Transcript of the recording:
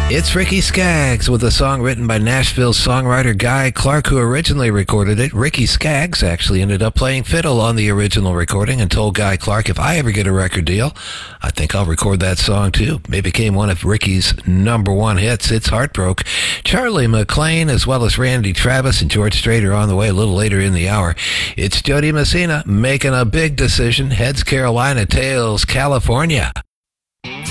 It's Ricky Skaggs with a song written by Nashville songwriter Guy Clark, who originally recorded it. Ricky Skaggs actually ended up playing fiddle on the original recording and told Guy Clark, if I ever get a record deal, I think I'll record that song too. It became one of Ricky's number one hits. It's Heartbroke. Charlie McClain, as well as Randy Travis and George Strait are on the way a little later in the hour. It's Jody Messina making a big decision. Heads Carolina, tails California.